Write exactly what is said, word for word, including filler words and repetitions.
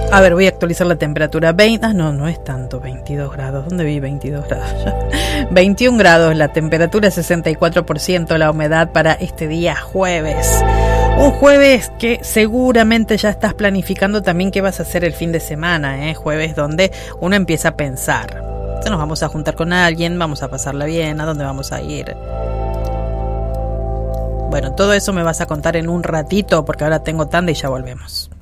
A ver, voy a actualizar la temperatura. veinte, ah, no, no es tanto, veintidós grados. ¿Dónde vi veintidós grados? veintiún grados, la temperatura, sesenta y cuatro por ciento la humedad para este día jueves. Un jueves que seguramente ya estás planificando también qué vas a hacer el fin de semana, ¿eh? Jueves donde uno empieza a pensar. Nos vamos a juntar con alguien, vamos a pasarla bien, ¿a dónde vamos a ir? Bueno, todo eso me vas a contar en un ratito porque ahora tengo tanda y ya volvemos.